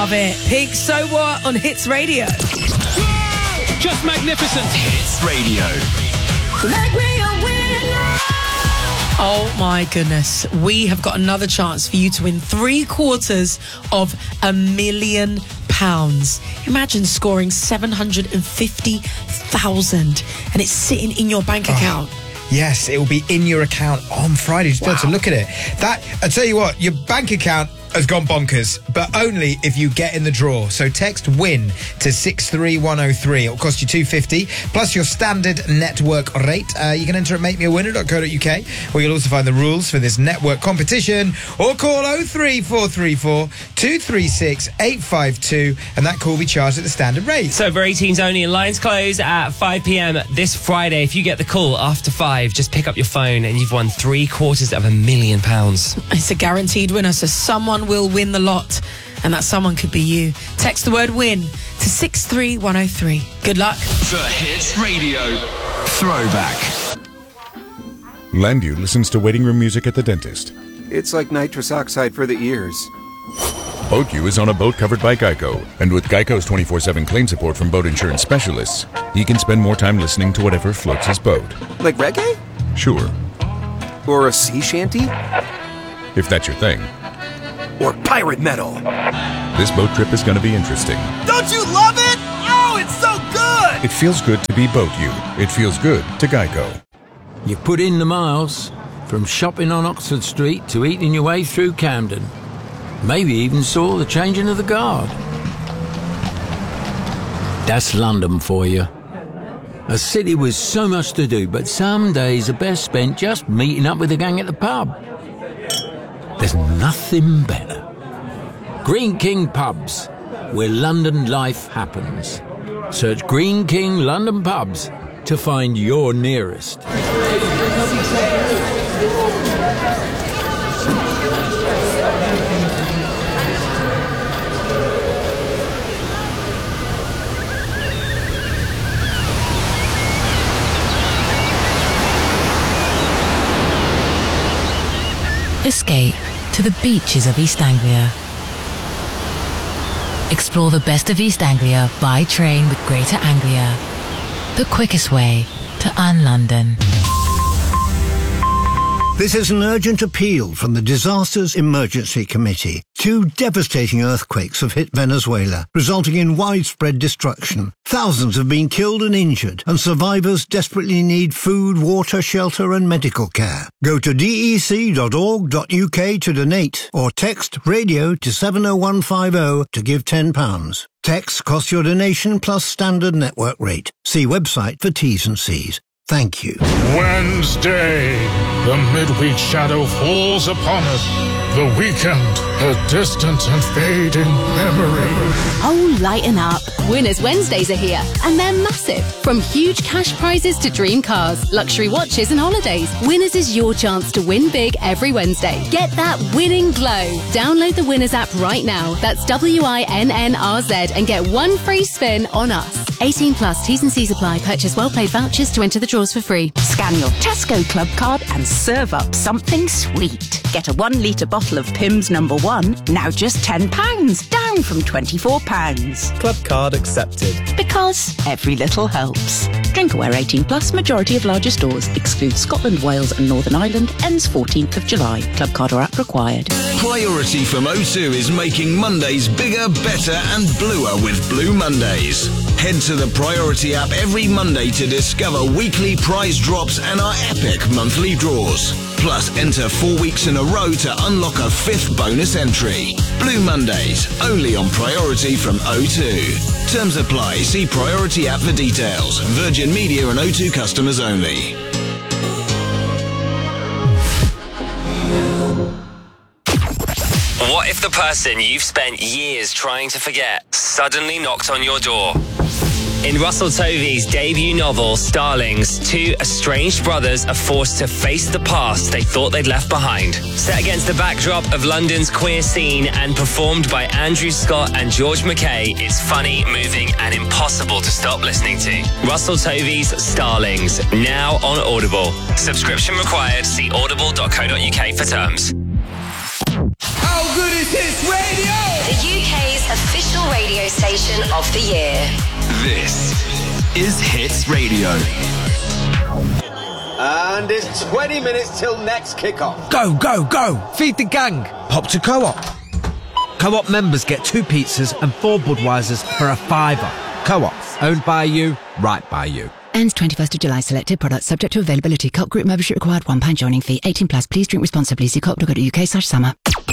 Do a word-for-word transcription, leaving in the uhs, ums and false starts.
Love it. Pig So What on Hits Radio. Just magnificent. Hits Radio. Make me a winner. Oh my goodness. We have got another chance for you to win three quarters of a million pounds. Imagine scoring seven hundred fifty thousand and it's sitting in your bank account. Oh. Yes, it will be in your account on Friday. Just wow. Be able to look at it. That, I tell you what, your bank account has gone bonkers, but only if you get in the draw. So text WIN to six three one oh three. It'll cost you two pounds fifty plus your standard network rate. Uh, you can enter at make me a winner dot co dot uk, where you'll also find the rules for this network competition, or call oh three four three four two three six eight five two, and that call will be charged at the standard rate. So for eighteens only, and lines close at five p.m. this Friday. If you get the call after five, just pick up your phone and you've won three quarters of a million pounds. It's a guaranteed winner, so someone will win the lot, and that someone could be you. Text the word WIN to six three one oh three. Good luck. The Hits Radio Throwback. Landview listens to waiting room music at the dentist. It's like nitrous oxide for the ears. BoatU is on a boat covered by Geico, and with Geico's twenty-four seven claim support from boat insurance specialists, he can spend more time listening to whatever floats his boat. Like reggae? Sure. Or a sea shanty? If that's your thing. Or pirate metal. This boat trip is going to be interesting. Don't you love it? Oh, it's so good! It feels good to be BoatU. It feels good to Geico. You put in the miles, from shopping on Oxford Street to eating your way through Camden. Maybe even saw the changing of the guard. That's London for you. A city with so much to do, but some days are best spent just meeting up with the gang at the pub. There's nothing better. Green King Pubs, where London life happens. Search Green King London Pubs to find your nearest. Escape to the beaches of East Anglia. Explore the best of East Anglia by train with Greater Anglia. The quickest way to un-London. This is an urgent appeal from the Disasters Emergency Committee. Two devastating earthquakes have hit Venezuela, resulting in widespread destruction. Thousands have been killed and injured, and survivors desperately need food, water, shelter and medical care. Go to d e c dot org dot u k to donate, or text radio to seven oh one five oh to give ten pounds. Texts cost your donation plus standard network rate. See website for T's and C's. Thank you. Wednesday, the midweek shadow falls upon us. The weekend, a distant and fading memory. Oh, lighten up. Winners Wednesdays are here, and they're massive. From huge cash prizes to dream cars, luxury watches and holidays, Winners is your chance to win big every Wednesday. Get that winning glow. Download the Winners app right now. That's W I N N R Z, and get one free spin on us. eighteen plus, T's and C's apply. Purchase well-paid vouchers to enter the draws for free. Scan your Tesco Club card and serve up something sweet. Get a one litre bottle of Pimm's number one, now just ten pounds, down from twenty-four pounds. Club card accepted. Because every little helps. Drink aware eighteen plus, majority of larger stores. Excludes Scotland, Wales and Northern Ireland. Ends fourteenth of July. Club card or app required. Priority from O two is making Mondays bigger, better and bluer with Blue Mondays. Head to the Priority app every Monday to discover weekly prize drops and our epic monthly draws. Plus, enter four weeks in a row to unlock a fifth bonus entry. Blue Mondays, only on Priority from O two. Terms apply. See Priority app for details. Virgin Media and O two customers only. What if the person you've spent years trying to forget suddenly knocked on your door? In Russell Tovey's debut novel, Starlings, two estranged brothers are forced to face the past they thought they'd left behind. Set against the backdrop of London's queer scene and performed by Andrew Scott and George Mackay, it's funny, moving and impossible to stop listening to. Russell Tovey's Starlings, now on Audible. Subscription required. See audible dot co dot uk for terms. How good is this radio? The U K's official radio station of the year. This is Hits Radio. And it's twenty minutes till next kickoff. Go, go, go! Feed the gang! Pop to Co-op. Co-op members get two pizzas and four Budweisers for a fiver. Co-op, owned by you, right by you. Ends twenty-first of July. Selected products subject to availability. Co-op group membership required. one pound joining fee. eighteen plus. Please drink responsibly. See co op dot co dot uk slash summer.